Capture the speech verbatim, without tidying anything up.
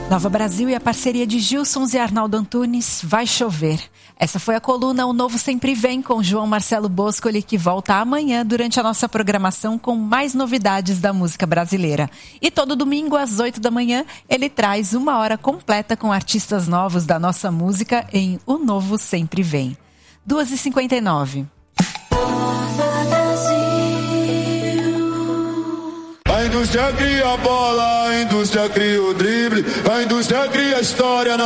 Nova Brasil e a parceria de Gilsons e Arnaldo Antunes, Vai Chover. Essa foi a coluna O Novo Sempre Vem, com João Marcelo Boscoli, que volta amanhã durante a nossa programação com mais novidades da música brasileira. E todo domingo, às oito da manhã, ele traz uma hora completa com artistas novos da nossa música em O Novo Sempre Vem. duas e cinquenta e nove. A indústria cria a bola, a indústria cria o drible, a indústria cria a história.